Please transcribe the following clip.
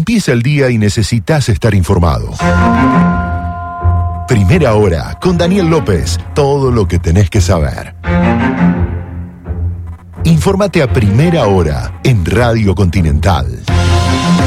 Empieza el día y necesitas estar informado. Primera Hora, con Daniel López. Todo lo que tenés que saber. Infórmate a Primera Hora en Radio Continental.